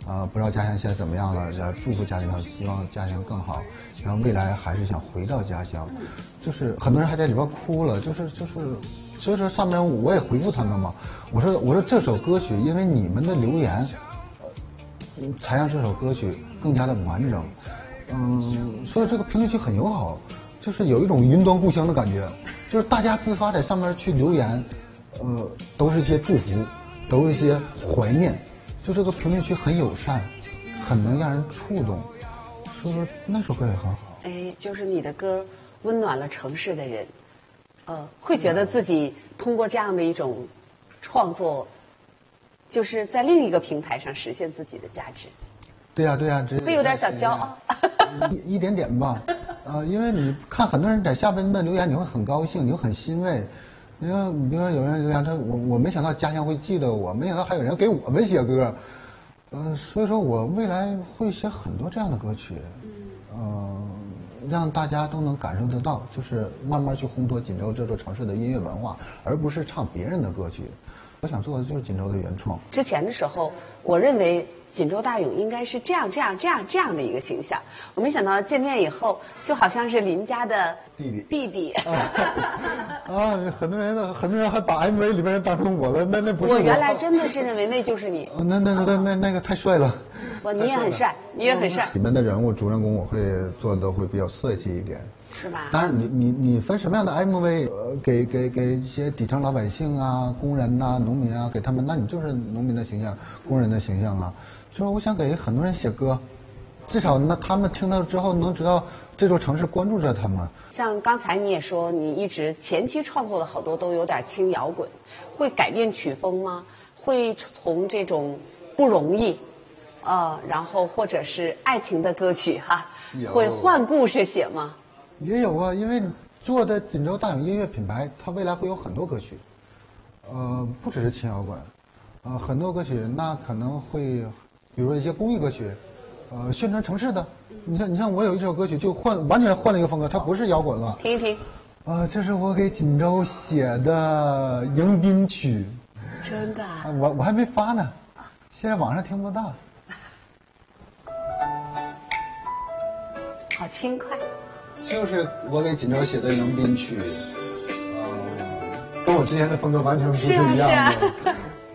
不知道家乡现在怎么样了，要祝福家乡，希望家乡更好，然后未来还是想回到家乡，就是很多人还在里边哭了，就是所以说上面我也回复他们嘛，我说这首歌曲因为你们的留言，才让这首歌曲更加的完整，所以这个评论区很友好，就是有一种云端故乡的感觉，就是大家自发在上面去留言，都是一些祝福，都是一些怀念，就这个评论区很友善，很能让人触动，所以说那首歌也很好。 哎，就是你的歌温暖了城市的人，会觉得自己通过这样的一种创作，就是在另一个平台上实现自己的价值。 对呀， 会有点小骄傲， 一点点吧，因为你看很多人在下边的留言，你会很高兴，你会很欣慰。你说有人留言，我没想到家乡会记得我，没想到还有人给我们写歌，所以说我未来会写很多这样的歌曲，让大家都能感受得到，就是慢慢去烘托锦州这座城市的音乐文化，而不是唱别人的歌曲。我想做的就是锦州的原创。 之前的时候，我认为锦州大勇应该是这样的一个形象，我没想到见面以后，就好像是邻家的弟弟。 很多人还把 MV 里面人当成我了，那不是我原来真的是认为那就是你。 那个太帅了。 你也很帅，你也很帅。 里面的人物主人公我会做的都会比较帅气一点。 是吧？ 当然你分什么样的 MV，给一些底层老百姓啊、工人呐、农民啊，给他们，那你就是农民的形象、工人的形象啊。所以我想给很多人写歌，至少那他们听到之后能知道这座城市关注着他们。 像刚才你也说，你一直前期创作的好多都有点轻摇滚，会改变曲风吗？会从这种不容易，然后或者是爱情的歌曲会换故事写吗？ 也有啊，因为做的锦州大勇音乐品牌，它未来会有很多歌曲，不只是轻摇滚，很多歌曲那可能会，比如说一些公益歌曲，宣传城市的。你像我有一首歌曲就完全换了一个风格，它不是摇滚了。 听一听。 这是我给锦州写的迎宾曲。 真的？ 我还没发呢，现在网上听不到。 好轻快。 就是我给锦州写的迎宾曲，跟我之前的风格完全不是一样的。